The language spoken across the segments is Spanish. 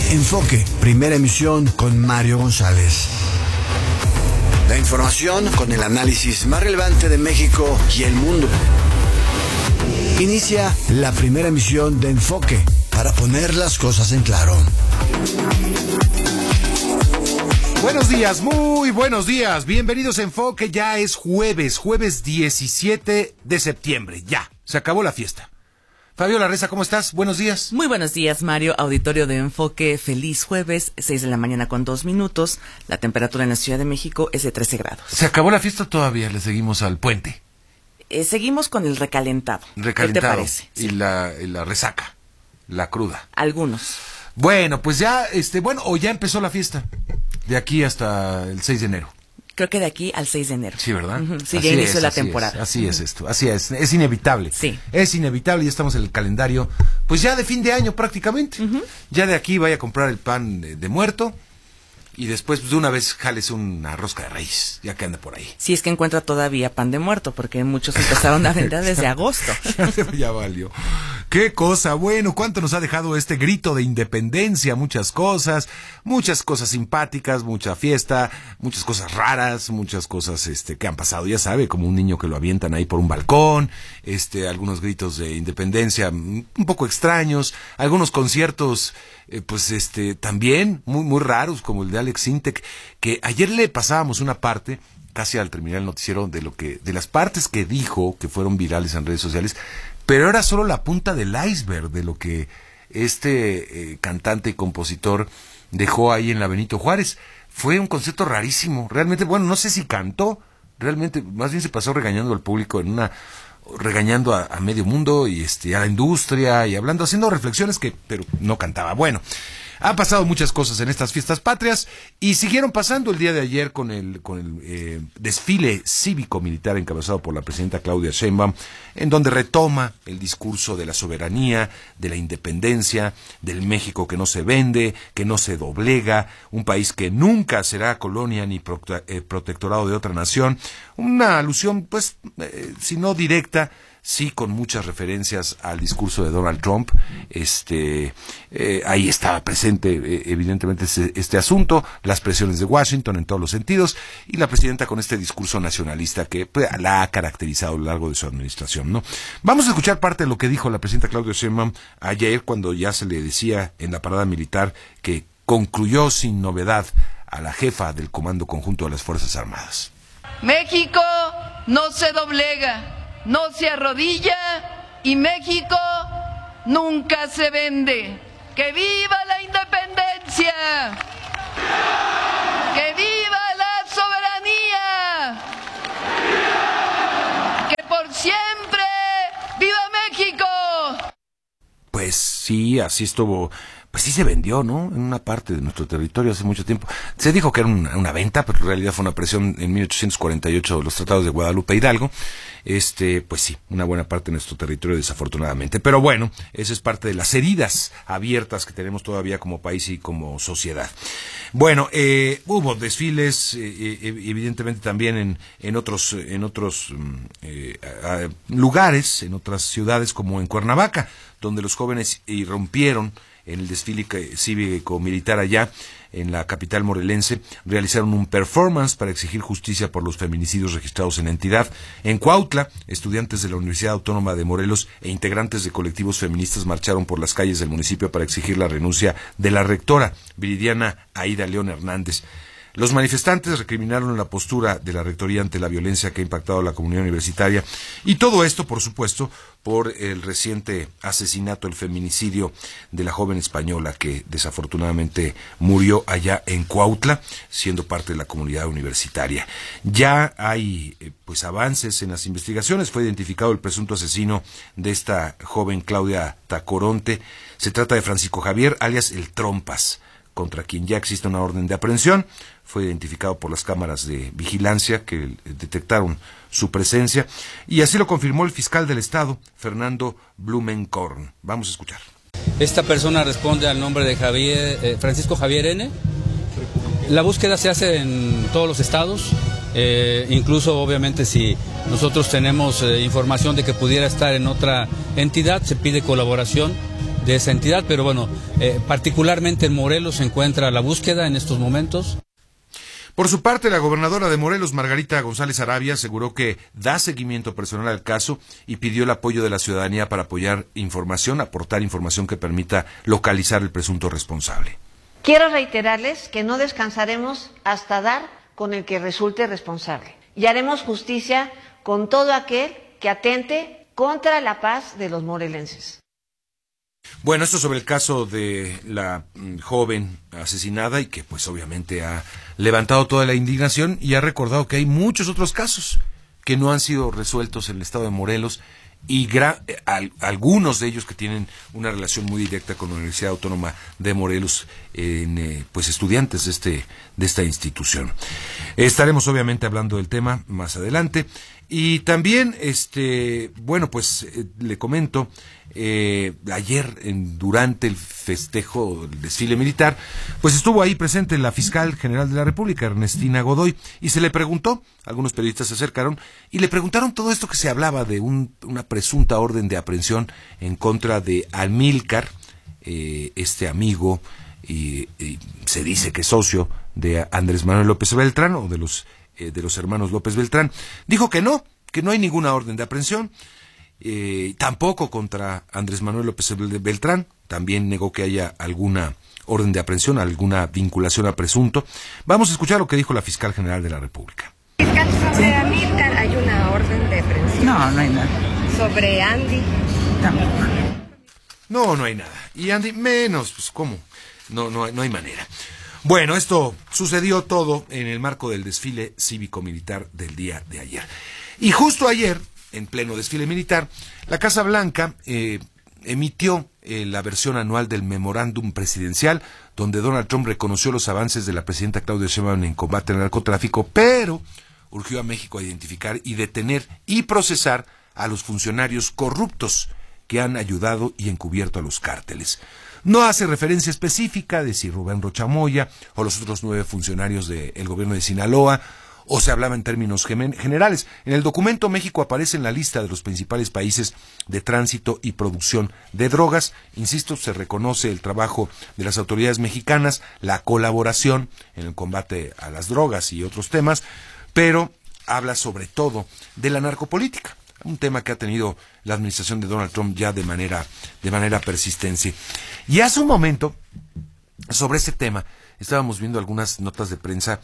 Enfoque, primera emisión con Mario González. La información con el análisis más relevante de México y el mundo. Inicia la primera emisión de Enfoque para poner las cosas en claro. Buenos días, muy buenos días. Bienvenidos a Enfoque. Ya es jueves 17 de septiembre. Ya, se acabó la fiesta. Fabiola Reza, ¿cómo estás? Buenos días. Muy buenos días, Mario. Auditorio de Enfoque, feliz jueves, 6 de la mañana con 2 minutos. La temperatura en la Ciudad de México es de 13 grados. ¿Se acabó la fiesta o todavía le seguimos al puente? Seguimos con el recalentado. ¿Qué te parece? Y sí. la resaca, la cruda. Algunos. Bueno, pues ya, o ya empezó la fiesta. De aquí hasta el 6 de enero. Creo que de aquí al 6 de enero. Sí, ¿verdad? Sí, ya inició la temporada. Así es esto, así es inevitable. Sí. Es inevitable, ya estamos en el calendario, pues ya de fin de año prácticamente. Ya de aquí vaya a comprar el pan de muerto y después pues, de una vez jales una rosca de raíz, ya que anda por ahí. Si es que encuentra todavía pan de muerto, porque muchos empezaron a vender desde agosto. Ya valió. Qué cosa, bueno, cuánto nos ha dejado este grito de independencia, muchas cosas simpáticas, mucha fiesta, muchas cosas raras, muchas cosas que han pasado, ya sabe, como un niño que lo avientan ahí por un balcón, algunos gritos de independencia un poco extraños, algunos conciertos también muy raros, como el de Alex Sintek, que ayer le pasábamos una parte casi al terminar el noticiero de las partes que dijo que fueron virales en redes sociales. Pero era solo la punta del iceberg de lo que cantante y compositor dejó ahí en la Benito Juárez. Fue un concierto rarísimo, realmente, bueno, no sé si cantó, realmente, más bien se pasó regañando al público, regañando a medio mundo y a la industria y haciendo reflexiones pero no cantaba. Bueno, han pasado muchas cosas en estas fiestas patrias y siguieron pasando el día de ayer con el desfile cívico-militar encabezado por la presidenta Claudia Sheinbaum, en donde retoma el discurso de la soberanía, de la independencia, del México que no se vende, que no se doblega, un país que nunca será colonia ni protectorado de otra nación. Una alusión, pues, si no directa, sí con muchas referencias al discurso de Donald Trump. Ahí estaba presente evidentemente este asunto, las presiones de Washington en todos los sentidos, y la presidenta con este discurso nacionalista que la ha caracterizado a lo largo de su administración, ¿no? Vamos a escuchar parte de lo que dijo la presidenta Claudia Sheinbaum ayer, cuando ya se le decía en la parada militar que concluyó sin novedad a la jefa del Comando Conjunto de las Fuerzas Armadas. México no se doblega, no se arrodilla y México nunca se vende. ¡Que viva la independencia! ¡Que viva la soberanía! ¡Que por siempre viva México! Pues sí, así estuvo. Pues sí se vendió, ¿no? En una parte de nuestro territorio hace mucho tiempo. Se dijo que era una venta, pero en realidad fue una presión en 1848 de los tratados de Guadalupe Hidalgo. Pues sí, una buena parte de nuestro territorio desafortunadamente. Pero bueno, esa es parte de las heridas abiertas que tenemos todavía como país y como sociedad. Bueno, hubo desfiles, evidentemente también en otros lugares, en otras ciudades como en Cuernavaca, donde los jóvenes irrumpieron en el desfile cívico-militar allá en la capital morelense, realizaron un performance para exigir justicia por los feminicidios registrados en la entidad. En Cuautla, estudiantes de la Universidad Autónoma de Morelos e integrantes de colectivos feministas marcharon por las calles del municipio para exigir la renuncia de la rectora, Viridiana Aida León Hernández. Los manifestantes recriminaron la postura de la rectoría ante la violencia que ha impactado a la comunidad universitaria, y todo esto, por supuesto, por el reciente asesinato, el feminicidio de la joven española que desafortunadamente murió allá en Cuautla, siendo parte de la comunidad universitaria. Ya hay avances en las investigaciones. Fue identificado el presunto asesino de esta joven, Claudia Tacoronte. Se trata de Francisco Javier, alias El Trompas, contra quien ya existe una orden de aprehensión. Fue identificado por las cámaras de vigilancia que detectaron su presencia, y así lo confirmó el fiscal del Estado, Fernando Blumenkorn. Vamos a escuchar. Esta persona responde al nombre de Francisco Javier N. La búsqueda se hace en todos los estados, incluso obviamente si nosotros tenemos información de que pudiera estar en otra entidad, se pide colaboración esa entidad, pero bueno, particularmente en Morelos se encuentra la búsqueda en estos momentos. Por su parte, la gobernadora de Morelos, Margarita González Arabia, aseguró que da seguimiento personal al caso y pidió el apoyo de la ciudadanía para aportar información que permita localizar el presunto responsable. Quiero reiterarles que no descansaremos hasta dar con el que resulte responsable y haremos justicia con todo aquel que atente contra la paz de los morelenses. Bueno, esto sobre el caso de la joven asesinada y que pues obviamente ha levantado toda la indignación y ha recordado que hay muchos otros casos que no han sido resueltos en el estado de Morelos y algunos de ellos que tienen una relación muy directa con la Universidad Autónoma de Morelos, pues estudiantes de esta institución. Estaremos obviamente hablando del tema más adelante y también le comento ayer durante el festejo del desfile militar, pues estuvo ahí presente la fiscal general de la República, Ernestina Godoy, y se le preguntó, algunos periodistas se acercaron y le preguntaron todo esto que se hablaba de una presunta orden de aprehensión en contra de Amílcar, este amigo y se dice que es socio de Andrés Manuel López Beltrán o de los hermanos López Beltrán. Dijo que no hay ninguna orden de aprehensión. Tampoco contra Andrés Manuel López Beltrán, también negó que haya alguna orden de aprehensión, alguna vinculación a presunto. Vamos a escuchar lo que dijo la fiscal general de la República. Fiscal, sobre Amílcar hay una orden de aprehensión. No hay nada. Sobre Andy. Tampoco. No hay nada. Y Andy menos, pues ¿cómo? No hay manera. Bueno, esto sucedió todo en el marco del desfile cívico-militar del día de ayer. Y justo ayer, en pleno desfile militar, la Casa Blanca emitió la versión anual del memorándum presidencial, donde Donald Trump reconoció los avances de la presidenta Claudia Sheinbaum en combate al narcotráfico, pero urgió a México a identificar y detener y procesar a los funcionarios corruptos que han ayudado y encubierto a los cárteles. No hace referencia específica de si Rubén Rocha Moya o los otros 9 funcionarios del gobierno de Sinaloa, o se hablaba en términos generales. En el documento, México aparece en la lista de los principales países de tránsito y producción de drogas. Insisto, se reconoce el trabajo de las autoridades mexicanas, la colaboración en el combate a las drogas y otros temas, pero habla sobre todo de la narcopolítica, un tema que ha tenido la administración de Donald Trump ya de manera persistente. Y hace un momento, sobre ese tema, estábamos viendo algunas notas de prensa,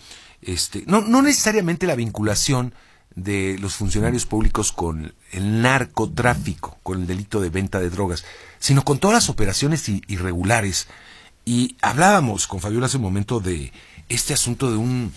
no necesariamente la vinculación de los funcionarios públicos con el narcotráfico, con el delito de venta de drogas, sino con todas las operaciones irregulares. Y hablábamos con Fabiola hace un momento de este asunto de un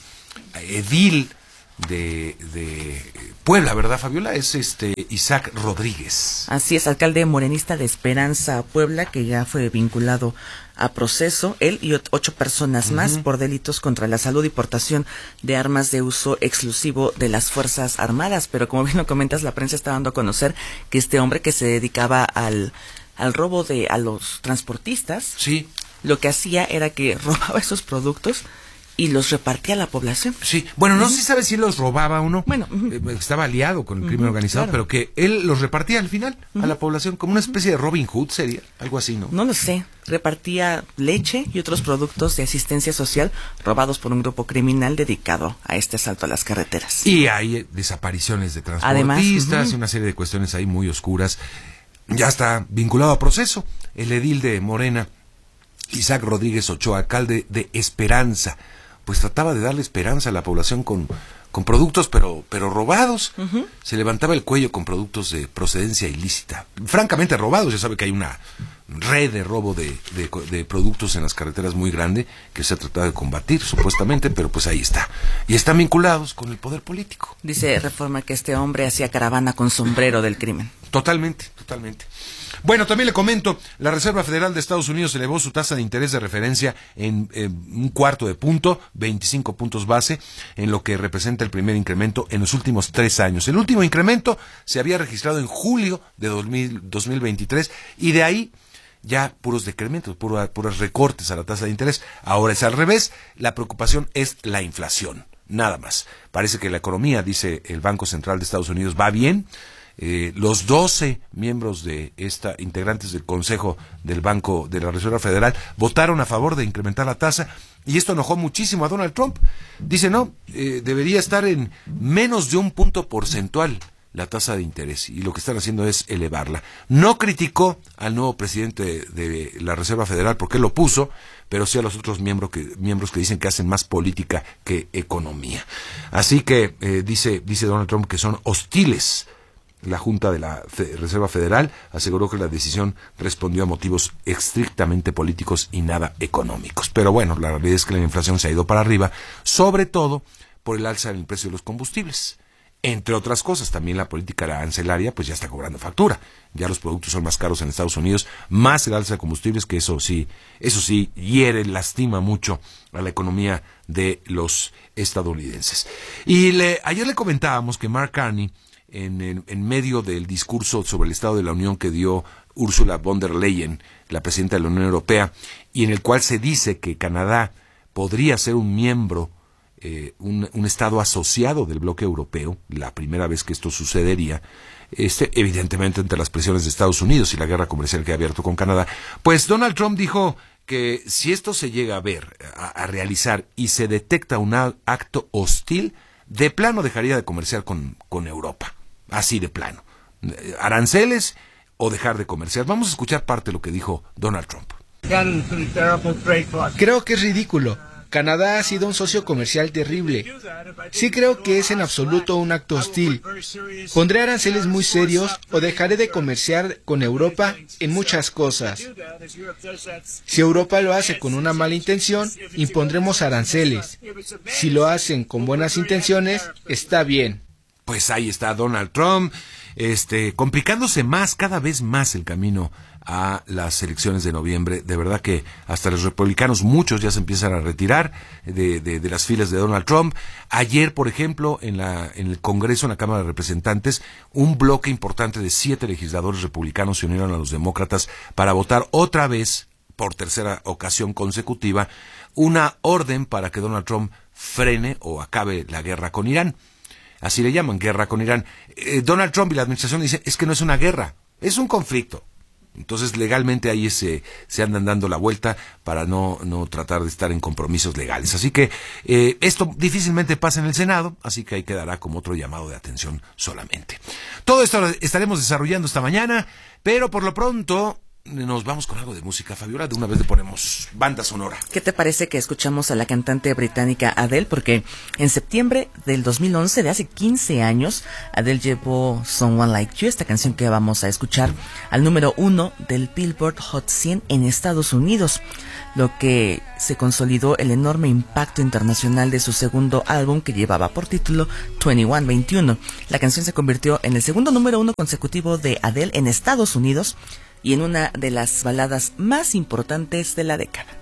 edil de Puebla, ¿verdad, Fabiola? Es Isaac Rodríguez. Así es, alcalde morenista de Esperanza, Puebla, que ya fue vinculado a proceso, él y 8 personas más por delitos contra la salud y portación de armas de uso exclusivo de las Fuerzas Armadas. Pero como bien lo comentas, la prensa está dando a conocer que este hombre que se dedicaba al robo a los transportistas, sí, lo que hacía era que robaba esos productos y los repartía a la población. Sí, bueno, no se sabe si los robaba o no. Bueno, estaba aliado con el crimen organizado, claro, pero que él los repartía al final a la población, como una especie de Robin Hood sería, algo así, ¿no? No lo sé. Repartía leche y otros productos de asistencia social robados por un grupo criminal dedicado a este asalto a las carreteras. Y hay desapariciones de transportistas y una serie de cuestiones ahí muy oscuras. Ya está vinculado a proceso el edil de Morena, Isaac Rodríguez Ochoa, alcalde de Esperanza. Pues trataba de darle esperanza a la población con productos, pero robados. Se levantaba el cuello con productos de procedencia ilícita. Francamente robados, ya sabe que hay una red de robo de productos en las carreteras muy grande que se ha tratado de combatir, supuestamente, pero pues ahí está. Y están vinculados con el poder político. Dice Reforma que este hombre hacía caravana con sombrero del crimen. Totalmente. Bueno, también le comento, la Reserva Federal de Estados Unidos elevó su tasa de interés de referencia en 1/4 punto, 25 puntos base, en lo que representa el primer incremento en los últimos 3 años. El último incremento se había registrado en julio de 2023 y de ahí ya puros decrementos, puros recortes a la tasa de interés. Ahora es al revés, la preocupación es la inflación, nada más. Parece que la economía, dice el Banco Central de Estados Unidos, va bien. Los 12 miembros de integrantes del Consejo del Banco de la Reserva Federal votaron a favor de incrementar la tasa, y esto enojó muchísimo a Donald Trump. Dice, no, debería estar en menos de 1 punto porcentual la tasa de interés, y lo que están haciendo es elevarla. No criticó al nuevo presidente de la Reserva Federal porque él lo puso, pero sí a los otros miembros que dicen que hacen más política que economía. Así que dice Donald Trump que son hostiles. La Junta de la Reserva Federal aseguró que la decisión respondió a motivos estrictamente políticos y nada económicos. Pero bueno, la realidad es que la inflación se ha ido para arriba, sobre todo por el alza en el precio de los combustibles. Entre otras cosas, también la política arancelaria pues ya está cobrando factura. Ya los productos son más caros en Estados Unidos, más el alza de combustibles, que eso sí hiere, lastima mucho a la economía de los estadounidenses. Y ayer le comentábamos que Mark Carney, en medio del discurso sobre el Estado de la Unión que dio Ursula von der Leyen, la presidenta de la Unión Europea, y en el cual se dice que Canadá podría ser un miembro, un Estado asociado del bloque europeo, la primera vez que esto sucedería, evidentemente entre las presiones de Estados Unidos y la guerra comercial que ha abierto con Canadá, pues Donald Trump dijo que si esto se llega a realizar y se detecta un acto hostil, de plano dejaría de comerciar con Europa, así de plano. Aranceles o dejar de comerciar. Vamos a escuchar parte de lo que dijo Donald Trump. Creo que es ridículo. Canadá ha sido un socio comercial terrible. Sí creo que es en absoluto un acto hostil. Pondré aranceles muy serios o dejaré de comerciar con Europa en muchas cosas. Si Europa lo hace con una mala intención, impondremos aranceles. Si lo hacen con buenas intenciones, está bien. Pues ahí está Donald Trump, complicándose cada vez más el camino a las elecciones de noviembre. De verdad que hasta los republicanos, muchos ya se empiezan a retirar de las filas de Donald Trump. Ayer, por ejemplo, en el Congreso, en la Cámara de Representantes, un bloque importante de 7 legisladores republicanos se unieron a los demócratas para votar otra vez, por tercera ocasión consecutiva, una orden para que Donald Trump frene o acabe la guerra con Irán. Así le llaman, guerra con Irán. Donald Trump y la administración dicen, es que no es una guerra, es un conflicto. Entonces legalmente ahí se andan dando la vuelta para no tratar de estar en compromisos legales. Así que esto difícilmente pasa en el Senado, así que ahí quedará como otro llamado de atención solamente. Todo esto lo estaremos desarrollando esta mañana, pero por lo pronto nos vamos con algo de música. Fabiola, de una vez le ponemos banda sonora. ¿Qué te parece que escuchamos a la cantante británica Adele? Porque en septiembre del 2011, de hace 15 años, Adele llevó Someone Like You, esta canción que vamos a escuchar, al número 1 del Billboard Hot 100 en Estados Unidos, lo que se consolidó el enorme impacto internacional de su segundo álbum, que llevaba por título 2121. La canción se convirtió en el segundo número 1 consecutivo de Adele en Estados Unidos y en una de las baladas más importantes de la década.